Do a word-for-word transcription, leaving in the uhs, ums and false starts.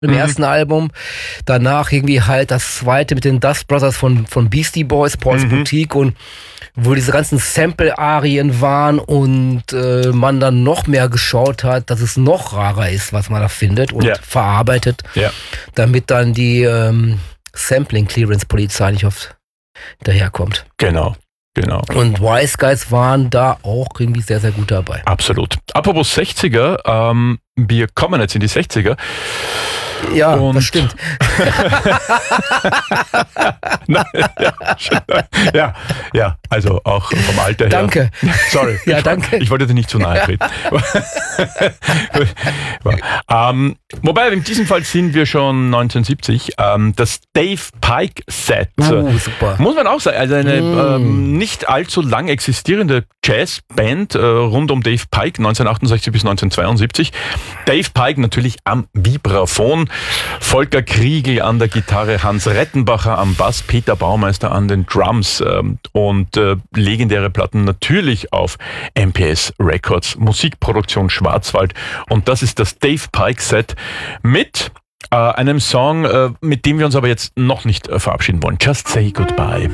im Mhm. ersten Album. Danach irgendwie halt das zweite mit den Dust Brothers von, von Beastie Boys, Paul's Mhm. Boutique, und wo diese ganzen Sample-Arien waren und äh, man dann noch mehr geschaut hat, dass es noch rarer ist, was man da findet und Ja. verarbeitet, Ja. damit dann die ähm, Sampling-Clearance-Polizei nicht oft hinterherkommt. Genau, genau. Und Wise Guys waren da auch irgendwie sehr, sehr gut dabei. Absolut. Apropos sechziger, ähm, wir kommen jetzt in die sechziger. Ja, Und- das stimmt. Nein, ja, schon- ja, ja, also auch vom Alter her. Danke. Sorry. Ja, ich, danke. Ich wollte dir nicht zu nahe treten. ähm, wobei, in diesem Fall sind wir schon neunzehnhundertsiebzig. Ähm, das Dave Pike Set. Uh, super. Muss man auch sagen, also eine Mm. ähm, nicht allzu lang existierende Jazzband äh, rund um Dave Pike, neunzehnhundertachtundsechzig bis neunzehnhundertzweiundsiebzig. Dave Pike natürlich am Vibraphon, Volker Kriegel an der Gitarre, Hans Rettenbacher am Bass, Peter Baumeister an den Drums ähm, und äh, legendäre Platten natürlich auf M P S Records, Musikproduktion Schwarzwald, und das ist das Dave Pike Set mit äh, einem Song, äh, mit dem wir uns aber jetzt noch nicht äh, verabschieden wollen. Just Say Goodbye.